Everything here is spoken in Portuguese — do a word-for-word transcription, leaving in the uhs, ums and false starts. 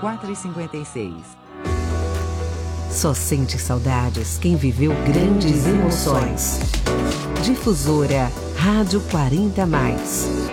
quatro e cinquenta e seis. Só sente saudades quem viveu grandes emoções. Difusora Rádio quarenta mais.